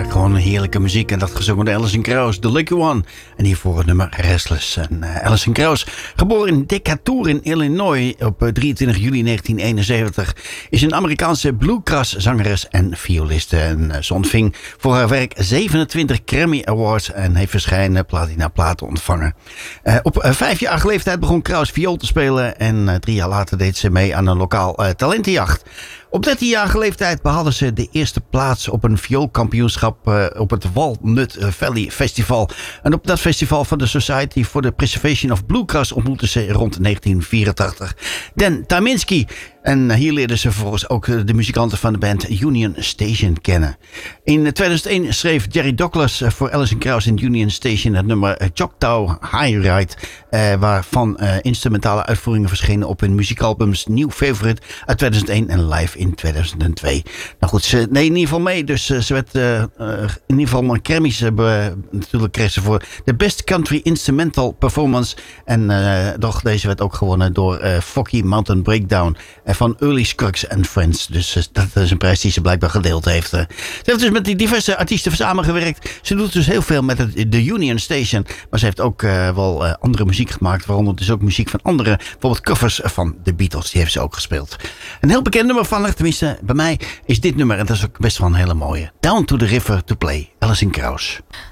Gewoon een heerlijke muziek en dat gezongen door Alison Krauss, The Lucky One. En hiervoor het nummer Restless. En Alison Krauss, geboren in Decatur in Illinois op 23 juli 1971, is een Amerikaanse bluegrass zangeres en violiste. En ze ontving voor haar werk 27 Grammy Awards en heeft verschillende platinaplaten ontvangen. Op 5-jarige leeftijd begon Krauss viool te spelen en 3 jaar later deed ze mee aan een lokaal talentenjacht. Op 13-jarige leeftijd behaalde ze de eerste plaats op een vioolkampioenschap op het Walnut Valley Festival. En op dat festival van de Society for the Preservation of Bluegrass ontmoette ze rond 1984 Dan Tyminski. En hier leerden ze vervolgens ook de muzikanten van de band Union Station kennen. In 2001 schreef Jerry Douglas voor Alison Krauss in Union Station het nummer Choctaw High Ride, waarvan instrumentale uitvoeringen verschenen op hun muziekalbums New Favorite uit 2001 en Live in 2002. Nou goed, ze deed in ieder geval mee, dus ze werd in ieder geval een Grammys natuurlijk kreeg ze voor de Best Country Instrumental Performance. En doch deze werd ook gewonnen door Foggy Mountain Breakdown van Early Scruggs and Friends. Dus dat is een prijs die ze blijkbaar gedeeld heeft. Ze heeft dus met die diverse artiesten samengewerkt. Ze doet dus heel veel met de Union Station. Maar ze heeft ook wel andere muziek gemaakt. Waaronder dus ook muziek van andere, bijvoorbeeld covers van de Beatles. Die heeft ze ook gespeeld. Een heel bekend nummer van haar, tenminste bij mij, is dit nummer. En dat is ook best wel een hele mooie. Down to the River to Play, Alison Krauss.